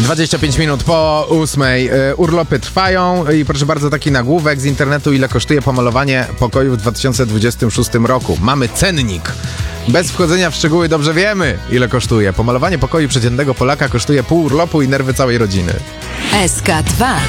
25 minut po 8. Urlopy trwają i proszę bardzo, taki nagłówek z internetu, ile kosztuje pomalowanie pokoju w 2026 roku. Mamy cennik. Bez wchodzenia w szczegóły dobrze wiemy, ile kosztuje. Pomalowanie pokoju przeciętnego Polaka kosztuje pół urlopu i nerwy całej rodziny. SK2